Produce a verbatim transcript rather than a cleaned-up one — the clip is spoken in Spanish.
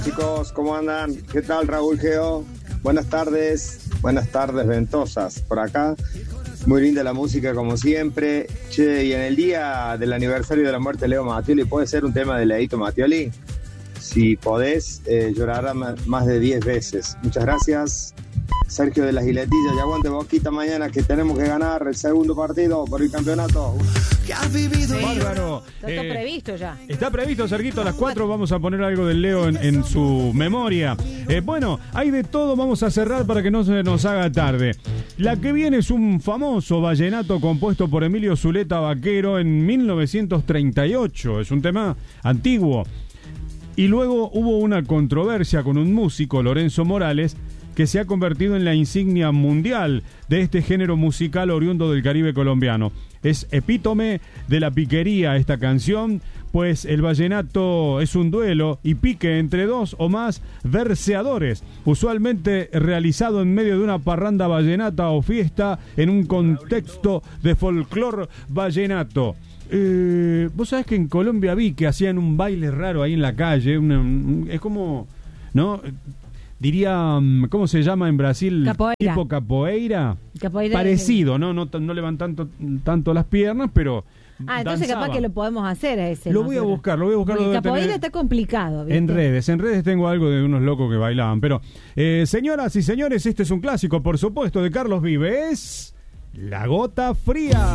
Chicos, ¿cómo andan? ¿Qué tal, Raúl Geo? Buenas tardes, buenas tardes ventosas por acá. Muy linda la música como siempre. Che, y en el día del aniversario de la muerte de Leo Mattioli, ¿puede ser un tema de Leito Mattioli? Si podés, eh, llorará más de diez veces. Muchas gracias. Sergio de las Giletillas, y aguante Boquita mañana que tenemos que ganar el segundo partido por el campeonato. Bárbaro. Está Eh, previsto ya. Está previsto, Serguito, a las cuatro vamos a poner algo del Leo en, en su memoria. Eh, bueno, hay de todo, vamos a cerrar para que no se nos haga tarde. La que viene es un famoso vallenato compuesto por Emilio Zuleta Vaquero en mil novecientos treinta y ocho. Es un tema antiguo. Y luego hubo una controversia con un músico, Lorenzo Morales, que se ha convertido en la insignia mundial de este género musical oriundo del Caribe colombiano. Es epítome de la piquería esta canción, pues el vallenato es un duelo y pique entre dos o más verseadores, usualmente realizado en medio de una parranda vallenata o fiesta en un contexto de folclor vallenato. Eh, vos sabés que en Colombia vi que hacían un baile raro ahí en la calle, una, un, es como, ¿no? Diría, ¿cómo se llama en Brasil? Capoeira. Tipo capoeira. Capoeira Parecido, ¿no? No, no levantando tanto las piernas, pero Ah, entonces danzaba. capaz que lo podemos hacer a ese. Lo ¿no? voy a Pero- buscar, lo voy a buscar. Porque lo debe capoeira tener está complicado, ¿viste? en redes, en redes tengo algo de unos locos que bailaban. Pero, eh, señoras y señores, este es un clásico, por supuesto, de Carlos Vives, La Gota Fría.